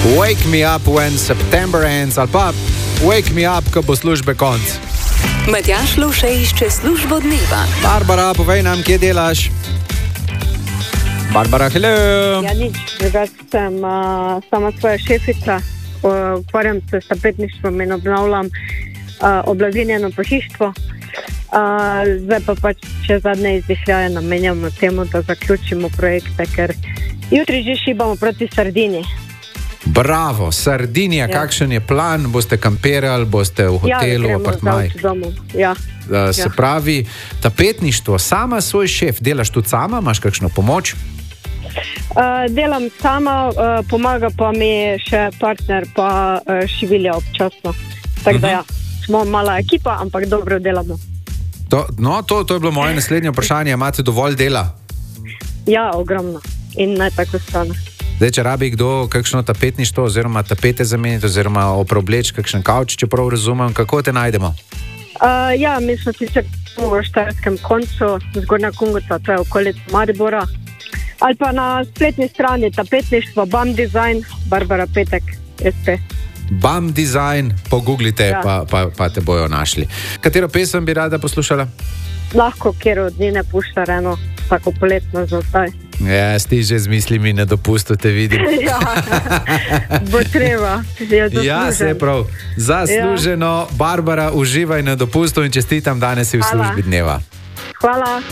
Wake me up when September ends, ali pa wake me up, ko bo službe konc. Matjaž Lovše išče službo dneva. Barbara, povej nam, kje delaš? Barbara, hello. Ja, nič. Drugač sem sama svoja šefica. Ukvarjam se s tapetništvom in obnavljam oblazinjeno pohištvo. Zdaj pa pač še zadnje izdihljaje namenjamo temu, da zaključimo projekte, ker jutri že šibamo proti Sardini. Bravo, Sardinija, ja. Kakšen je plan? Boste kamperali, boste v hotelu, v apartmajih? Ja, Se pravi, tapetništvo, sama svoj šef, delaš tudi sama, imaš kakšno pomoč? Delam sama, pomaga pa mi še partner, pa šivilja občasno. Tako da ja, smo mala ekipa, ampak dobro delamo. To je bilo moje naslednje vprašanje. Imate dovolj dela? Ja, ogromno. In naj tako stane. Zdaj, če rabi kdo kakšno tapetništvo oziroma tapete zameniti oziroma opreobleči kakšen kavč, če prav razumem, kako te najdemo? Ja, mi smo sicer v Štajerskem koncu, Zgornja Kungoca, to je okolica Maribora. Ali pa na spletni strani tapetništvo BAM Design, Barbara Petek, SP. BAM Design, pogooglite, Ja. pa te bojo našli. Katero pesem bi rada poslušala? Lahko, kjer od Nine Puštar, eno tako poletno za zdaj. Ja, ti že z mislimi na dopustu te vidim. Ja, bo treba. Ja, se prav. Zasluženo. Barbara, uživaj na dopustu in čestitam, danes si v Hvala. službi dneva. Hvala.